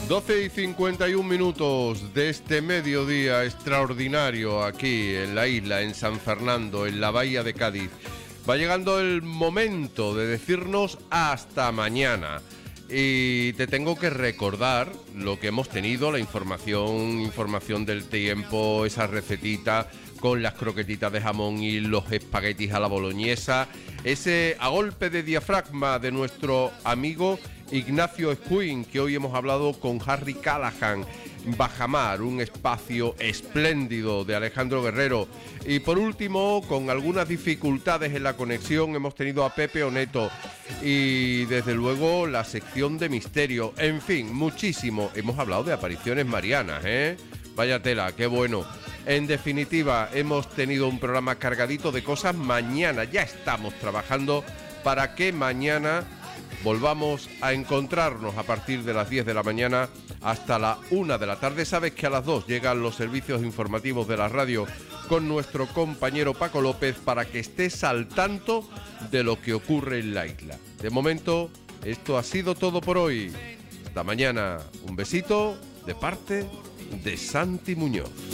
12:51 de este mediodía extraordinario aquí en la isla, en San Fernando, en la bahía de Cádiz. Va llegando el momento de decirnos hasta mañana. Y te tengo que recordar lo que hemos tenido, la información del tiempo, esa recetita con las croquetitas de jamón y los espaguetis a la boloñesa, ese a golpe de diafragma de nuestro amigo Ignacio Escuin, que hoy hemos hablado con Harry Callahan, Bajamar, un espacio espléndido de Alejandro Guerrero. Y por último, con algunas dificultades en la conexión, hemos tenido a Pepe Oneto y desde luego la sección de misterio. En fin, muchísimo. Hemos hablado de apariciones marianas, Vaya tela, qué bueno. En definitiva, hemos tenido un programa cargadito de cosas. Mañana ya estamos trabajando para que mañana volvamos a encontrarnos a partir de las 10 de la mañana hasta la 1 de la tarde. Sabes que a las 2 llegan los servicios informativos de la radio con nuestro compañero Paco López para que estés al tanto de lo que ocurre en la isla. De momento, esto ha sido todo por hoy. Hasta mañana. Un besito de parte de Santi Muñoz.